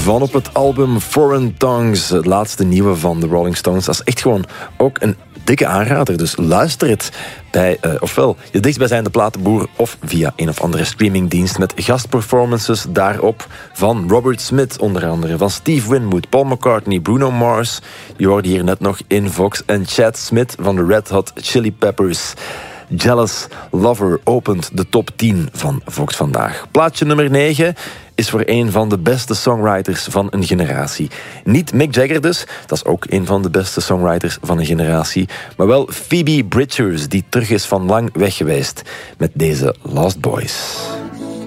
van op het album Foreign Tongues, het laatste nieuwe van de Rolling Stones. Dat is echt gewoon ook een dikke aanrader, dus luister het bij ofwel je dichtstbijzijnde platenboer of via een of andere streamingdienst met gastperformances daarop van Robert Smith onder andere, van Steve Winwood, Paul McCartney, Bruno Mars. Je hoorde hier net nog In Vox en Chad Smith van de Red Hot Chili Peppers. Jealous Lover opent de top 10 van Vox vandaag. Plaatje nummer 9 is voor een van de beste songwriters van een generatie. Niet Mick Jagger dus, dat is ook een van de beste songwriters van een generatie, maar wel Phoebe Bridgers, die terug is van lang weg geweest met deze Lost Boys.